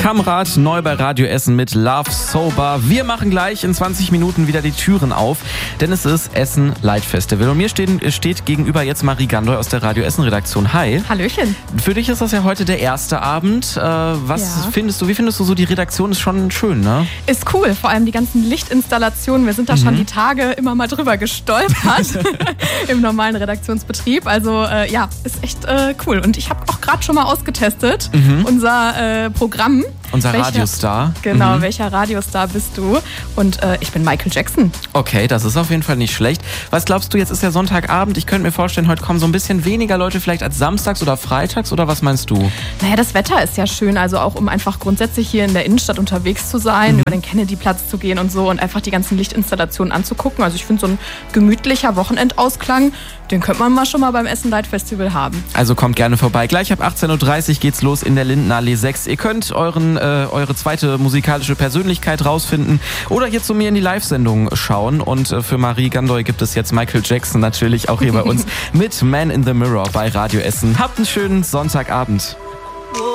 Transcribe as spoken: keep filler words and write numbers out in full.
Kamrat, neu bei Radio Essen mit Love Sober. Wir machen gleich in zwanzig Minuten wieder die Türen auf, denn es ist Essen Light Festival. Und mir steht, steht gegenüber jetzt Marie Gandoy aus der Radio Essen Redaktion. Hi. Hallöchen. Für dich ist das ja heute der erste Abend. Äh, was Ja. findest du, wie findest du so, die Redaktion ist schon schön, ne? Ist cool, vor allem die ganzen Lichtinstallationen. Wir sind da Mhm. schon die Tage immer mal drüber gestolpert im normalen Redaktionsbetrieb. Also äh, ja, ist echt äh, cool. Und ich habe auch gerade schon mal ausgetestet, Mhm. unser äh, Programm. Unser Welcher- Radiostar. Genau, Mhm. welcher Radiostar bist du? Und äh, ich bin Michael Jackson. Okay, das ist auf jeden Fall nicht schlecht. Was glaubst du, jetzt ist ja Sonntagabend. Ich könnte mir vorstellen, heute kommen so ein bisschen weniger Leute vielleicht als samstags oder freitags. Oder was meinst du? Naja, das Wetter ist ja schön, also auch um einfach grundsätzlich hier in der Innenstadt unterwegs zu sein, Mhm. über den Kennedyplatz zu gehen und so und einfach die ganzen Lichtinstallationen anzugucken. Also ich finde, so ein gemütlicher Wochenendausklang, den könnte man mal schon mal beim Essen Light Festival haben. Also kommt gerne vorbei. Gleich ab achtzehn Uhr dreißig geht's los in der Lindenallee sechs. Ihr könnt euren, äh, eure zweite musikalische Persönlichkeit rausfinden oder hier zu mir in die Live-Sendung schauen. Und äh, für Marie Gandoy gibt es jetzt Michael Jackson natürlich auch hier bei uns mit Man in the Mirror bei Radio Essen. Habt einen schönen Sonntagabend.